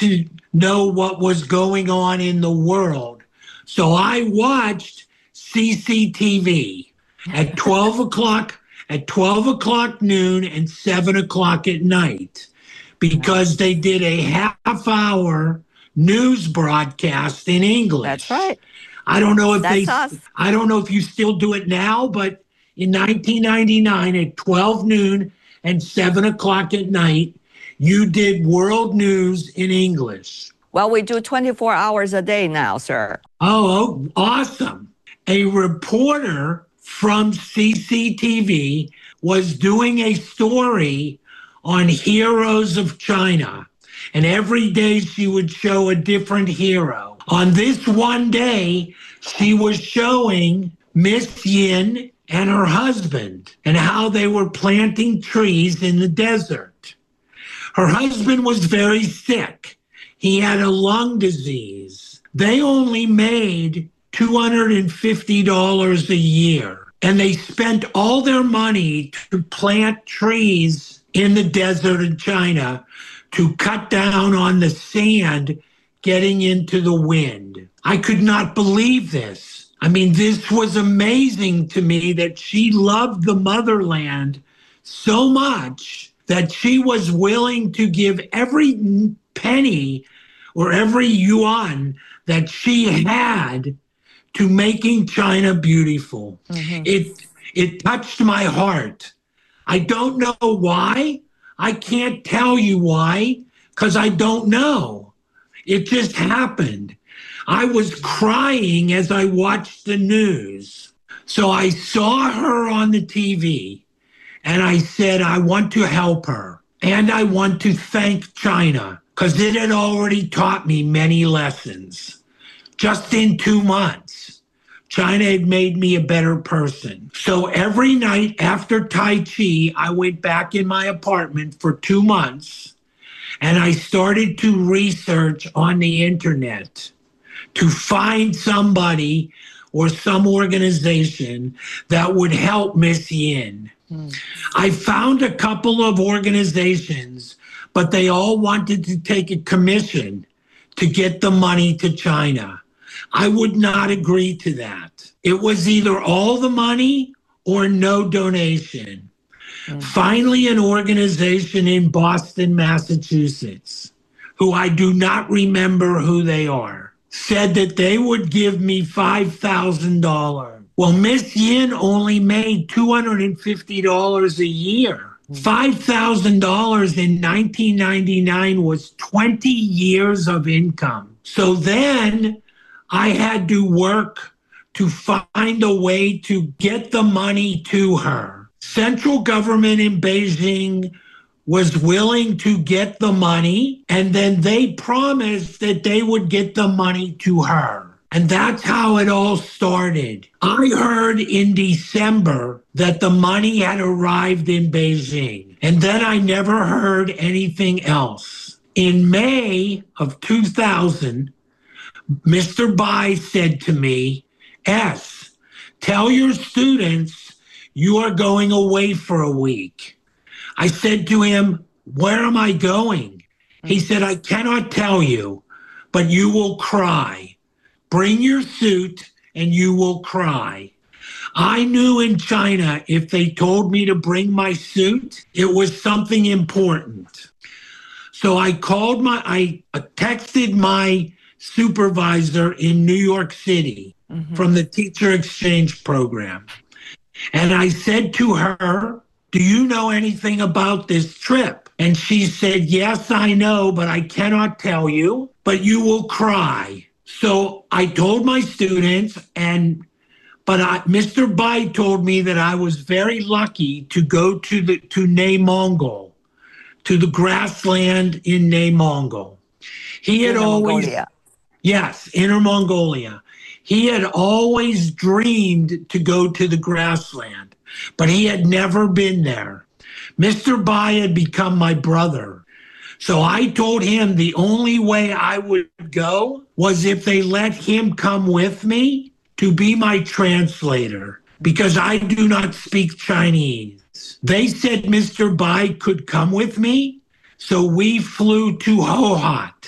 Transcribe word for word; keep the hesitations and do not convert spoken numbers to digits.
to know what was going on in the world. So I watched C C T V at twelve o'clock, at twelve o'clock noon and seven o'clock at night, because they did a half hour news broadcast in English. That's right. I don't know if That's they, us. I don't know if you still do it now, but in nineteen ninety-nine at twelve noon and seven o'clock at night, you did world news in English. Well, we do twenty-four hours a day now, sir. Oh, awesome. A reporter from C C T V was doing a story on heroes of China, and every day she would show a different hero. On this one day, she was showing Miss Yin and her husband and how they were planting trees in the desert. Her husband was very sick. He had a lung disease. They only made two hundred fifty dollars a year, and they spent all their money to plant trees in the desert in China to cut down on the sand getting into the wind. I could not believe this. I mean, this was amazing to me that she loved the motherland so much that she was willing to give every penny or every yuan that she had to making China beautiful. Mm-hmm. It it touched my heart. I don't know why. I can't tell you why, because I don't know. It just happened. I was crying as I watched the news. So I saw her on the T V, and I said, I want to help her. And I want to thank China, because it had already taught me many lessons. Just in two months, China had made me a better person. So every night after Tai Chi, I went back in my apartment for two months, and I started to research on the internet to find somebody or some organization that would help Miss Yin. Mm. I found a couple of organizations, but they all wanted to take a commission to get the money to China. I would not agree to that. It was either all the money or no donation. Mm. Finally, an organization in Boston, Massachusetts, who I do not remember who they are, said that they would give me five thousand dollars. Well, Miss Yin only made two hundred fifty dollars a year. five thousand dollars in nineteen ninety-nine was twenty years of income. So then I had to work to find a way to get the money to her. Central government in Beijing was willing to get the money, and then they promised that they would get the money to her. And that's how it all started. I heard in December that the money had arrived in Beijing, and then I never heard anything else. In May of two thousand, Mister Bai said to me, S, tell your students you are going away for a week. I said to him, where am I going? He said, I cannot tell you, but you will cry. Bring your suit and you will cry. I knew in China, if they told me to bring my suit, it was something important. So I called my, I texted my supervisor in New York City mm-hmm. from the teacher exchange program. And I said to her, do you know anything about this trip? And she said, yes, I know, but I cannot tell you, but you will cry. So I told my students, and but I, Mister Bai told me that I was very lucky to go to the to内Mongol, to the grassland in内Mongol. He had Inner always, Mongolia. yes, Inner Mongolia. He had always dreamed to go to the grassland, but he had never been there. Mister Bai had become my brother. So I told him the only way I would go was if they let him come with me to be my translator, because I do not speak Chinese. They said Mister Bai could come with me, so we flew to Hohhot.